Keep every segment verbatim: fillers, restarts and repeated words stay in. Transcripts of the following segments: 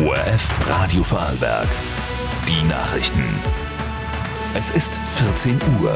O R F Radio Vorarlberg. Die Nachrichten. Es ist vierzehn Uhr.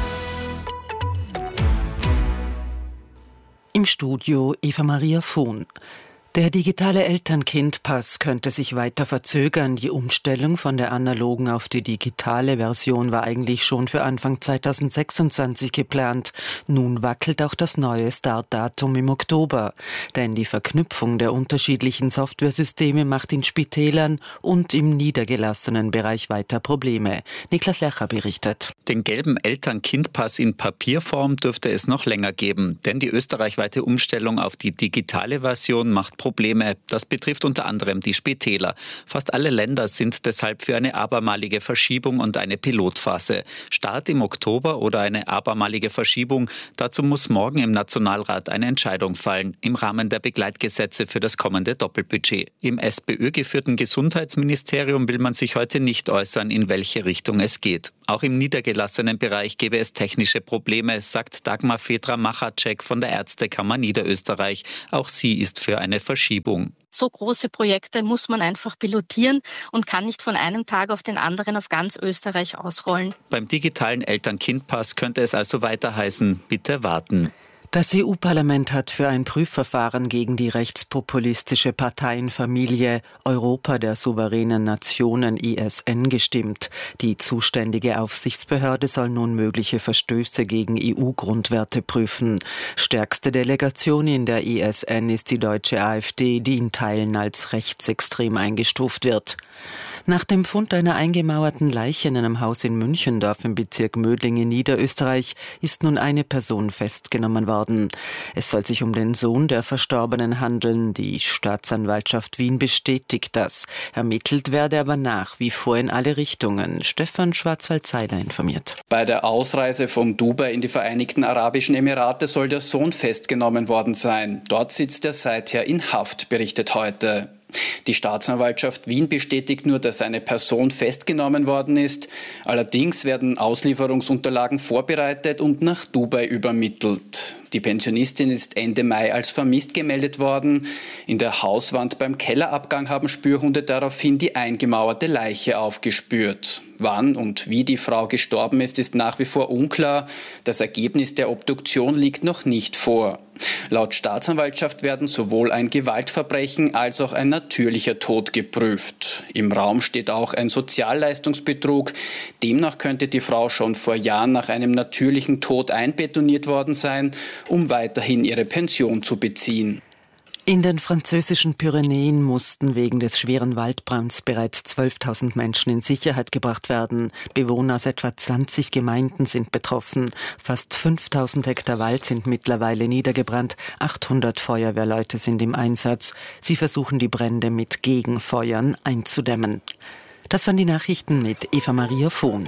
Im Studio Eva Maria Vohn. Der digitale Eltern-Kind-Pass könnte sich weiter verzögern. Die Umstellung von der analogen auf die digitale Version war eigentlich schon für Anfang zweitausendsechsundzwanzig geplant. Nun wackelt auch das neue Startdatum im Oktober. Denn die Verknüpfung der unterschiedlichen Softwaresysteme macht in Spitälern und im niedergelassenen Bereich weiter Probleme. Niklas Lercher berichtet. Den gelben Eltern-Kind-Pass in Papierform dürfte es noch länger geben. Denn die österreichweite Umstellung auf die digitale Version macht Probleme. Das betrifft unter anderem die Spitäler. Fast alle Länder sind deshalb für eine abermalige Verschiebung und eine Pilotphase. Start im Oktober oder eine abermalige Verschiebung, dazu muss morgen im Nationalrat eine Entscheidung fallen, im Rahmen der Begleitgesetze für das kommende Doppelbudget. Im SPÖ-geführten Gesundheitsministerium will man sich heute nicht äußern, in welche Richtung es geht. Auch im niedergelassenen Bereich gäbe es technische Probleme, sagt Dagmar Fetra-Machacek von der Ärztekammer Niederösterreich. Auch sie ist für eine Verschiebung. So große Projekte muss man einfach pilotieren und kann nicht von einem Tag auf den anderen auf ganz Österreich ausrollen. Beim digitalen Eltern-Kind-Pass könnte es also weiter heißen, bitte warten. Das E U-Parlament hat für ein Prüfverfahren gegen die rechtspopulistische Parteienfamilie Europa der souveränen Nationen I S N gestimmt. Die zuständige Aufsichtsbehörde soll nun mögliche Verstöße gegen E U-Grundwerte prüfen. Stärkste Delegation in der I S N ist die deutsche AfD, die in Teilen als rechtsextrem eingestuft wird. Nach dem Fund einer eingemauerten Leiche in einem Haus in Münchendorf im Bezirk Mödling in Niederösterreich ist nun eine Person festgenommen worden. Es soll sich um den Sohn der Verstorbenen handeln. Die Staatsanwaltschaft Wien bestätigt das. Ermittelt werde aber nach wie vor in alle Richtungen. Stefan Schwarzwald-Seiler informiert. Bei der Ausreise von Dubai in die Vereinigten Arabischen Emirate soll der Sohn festgenommen worden sein. Dort sitzt er seither in Haft, berichtet heute. Die Staatsanwaltschaft Wien bestätigt nur, dass eine Person festgenommen worden ist. Allerdings werden Auslieferungsunterlagen vorbereitet und nach Dubai übermittelt. Die Pensionistin ist Ende Mai als vermisst gemeldet worden. In der Hauswand beim Kellerabgang haben Spürhunde daraufhin die eingemauerte Leiche aufgespürt. Wann und wie die Frau gestorben ist, ist nach wie vor unklar. Das Ergebnis der Obduktion liegt noch nicht vor. Laut Staatsanwaltschaft werden sowohl ein Gewaltverbrechen als auch ein natürlicher Tod geprüft. Im Raum steht auch ein Sozialleistungsbetrug. Demnach könnte die Frau schon vor Jahren nach einem natürlichen Tod einbetoniert worden sein, um weiterhin ihre Pension zu beziehen. In den französischen Pyrenäen mussten wegen des schweren Waldbrands bereits zwölftausend Menschen in Sicherheit gebracht werden. Bewohner aus etwa zwanzig Gemeinden sind betroffen. Fast fünftausend Hektar Wald sind mittlerweile niedergebrannt. achthundert Feuerwehrleute sind im Einsatz. Sie versuchen, die Brände mit Gegenfeuern einzudämmen. Das waren die Nachrichten mit Eva Maria Vohn.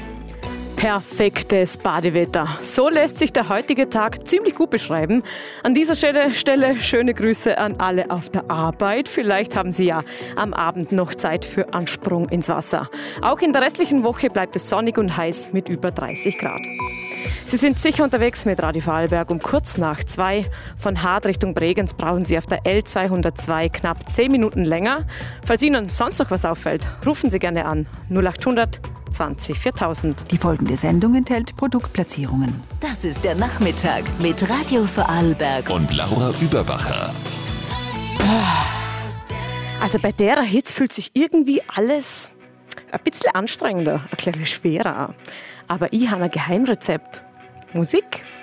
Perfektes Badewetter. So lässt sich der heutige Tag ziemlich gut beschreiben. An dieser Stelle, Stelle schöne Grüße an alle auf der Arbeit. Vielleicht haben Sie ja am Abend noch Zeit für Ansprung ins Wasser. Auch in der restlichen Woche bleibt es sonnig und heiß mit über dreißig Grad. Sie sind sicher unterwegs mit Radio Vorarlberg um kurz nach zwei. Von Hard Richtung Bregenz brauchen Sie auf der L zweihundertzwei knapp zehn Minuten länger. Falls Ihnen sonst noch was auffällt, rufen Sie gerne an null achthundert zwanzig viertausend. Die folgende Sendung enthält Produktplatzierungen. Das ist der Nachmittag mit Radio Vorarlberg und Laura Überbacher. Also bei der Hitze fühlt sich irgendwie alles ein bisschen anstrengender, ein bisschen schwerer. Aber ich habe ein Geheimrezept. Musik